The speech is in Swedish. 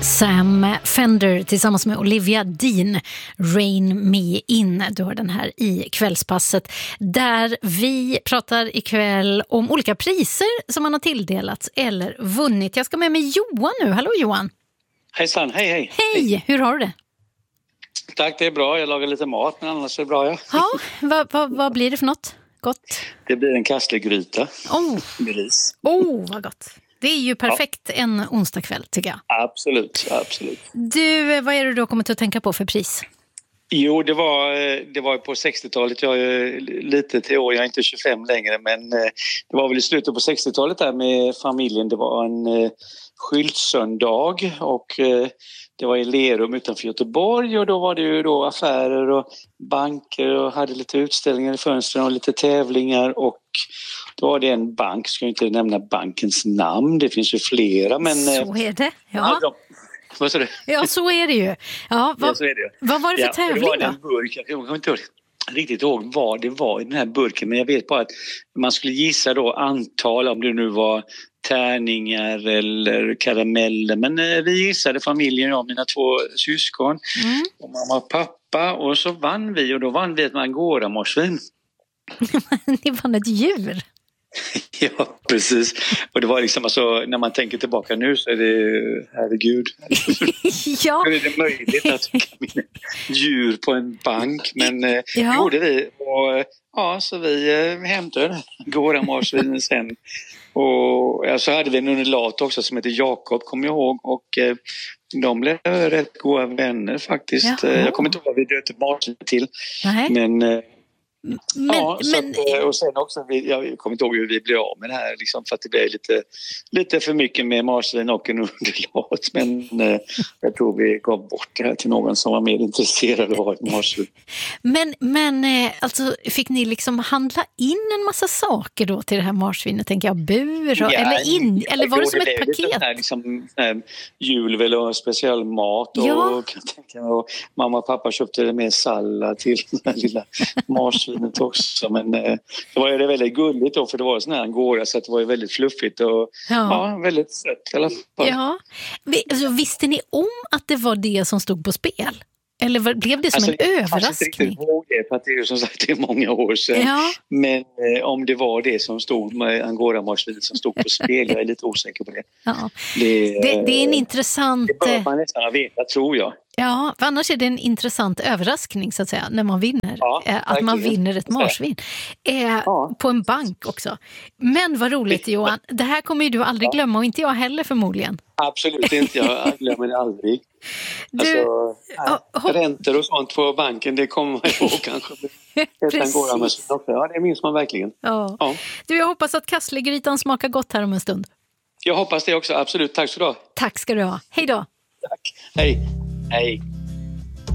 Sam Fender tillsammans med Olivia Dean, Rain Me In. Du har den här i kvällspasset där vi pratar ikväll om olika priser som man har tilldelats eller vunnit. Jag ska med mig Johan nu. Hallå Johan. Hejsan, hej. Hej, hur har du det? Tack, det är bra. Jag lagar lite mat, men annars är det bra. Ja, vad blir det för något? Gott? Det blir en kasslegryta med ris. Vad gott. Det är ju perfekt en onsdagkväll tycker jag. Absolut. Du, vad är det du har kommit att tänka på för pris? Jo, det var på 60-talet. Jag är lite till år, jag är inte 25 längre, men det var väl i slutet på 60-talet där med familjen. Det var en skyltsöndag och det var i Lerum utanför Göteborg och då var det ju då affärer och banker och hade lite utställningar i fönstren och lite tävlingar och då var det en bank, ska jag inte nämna bankens namn, det finns ju flera men... Så är det, ja. Vad sa du? Ja, så är det ju. Ja, så är det. Vad var det för tävling då? Det var då? en burk, jag kommer inte riktigt ihåg vad det var i den här burken men jag vet bara att man skulle gissa då antal om det nu var tärningar eller karameller men vi gissade familjen och mina 2 syskon och mamma och pappa och så vann vi och då vann vi ett Angora-marsvin. Ni vann ett djur? Ja, precis. Och det var liksom alltså, när man tänker tillbaka nu så är det, herregud. Ja. Hur är det möjligt att mina djur på en bank? Men det gjorde vi. Och så vi hämtade Angora-marsvinen sen. Och så hade vi en undulat också som heter Jakob, kommer jag ihåg. Och de blev rätt goda vänner faktiskt. Jaha. Jag kommer inte ihåg vad vi döpte marsvin till. Nej. Men och sen också, jag kommer inte ihåg hur vi blev av med det här liksom, för att det blev lite för mycket med marsvin och en underlat. Men jag tror vi gav bort det här till någon som var mer intresserad av att ha ett marsvin. Men alltså, fick ni liksom handla in en massa saker då till det här marsvinet, tänker jag, bur och, eller var det som ett paket? Här, liksom, julvel och speciell mat och mamma och pappa köpte det med sallad till den här lilla marsvinet också, men det var ju väldigt gulligt då för det var sån här angora så att det var ju väldigt fluffigt och väldigt sött i alla fall. Ja. Alltså, visste ni om att det var det som stod på spel? Eller blev det som en överraskning? Jag ihåg det, för att det är ju som sagt det är många år sedan. Ja. Men om det var det som stod med Angora-marsvinet som stod på spel, jag är lite osäker på det. Ja. Det är en intressant... Det bör man nästan veta, tror jag. Ja, för annars är det en intressant överraskning så att säga, när man vinner. Att man vinner ett marsvin. På en bank också. Men vad roligt Johan, det här kommer ju du aldrig glömma och inte jag heller förmodligen. Absolut inte, jag glömmer det aldrig. Räntor och sånt på banken, det kommer man ihåg kanske. Det minns man verkligen. Ja. Du, jag hoppas att kasslegrytan smakar gott här om en stund. Jag hoppas det också, absolut. Tack så du ha. Tack ska du ha. Hej då. Tack. Hej.